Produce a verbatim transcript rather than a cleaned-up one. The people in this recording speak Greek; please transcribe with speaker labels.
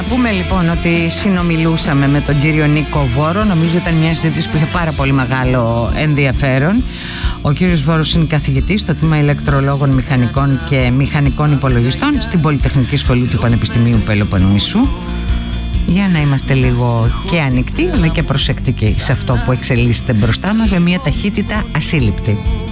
Speaker 1: πούμε λοιπόν ότι συνομιλούσαμε με τον κύριο Νίκο Βόρο. Νομίζω ήταν μια συζήτηση που είχε πάρα πολύ μεγάλο ενδιαφέρον. Ο κύριος Βόρος είναι καθηγητής στο τμήμα ηλεκτρολόγων μηχανικών και μηχανικών υπολογιστών στην Πολυτεχνική Σχολή του Πανεπιστημίου Πελοποννήσου. Για να είμαστε λίγο και ανοιχτοί αλλά και προσεκτικοί σε αυτό που εξελίσσεται μπροστά μας με μια ταχύτητα ασύλληπτη.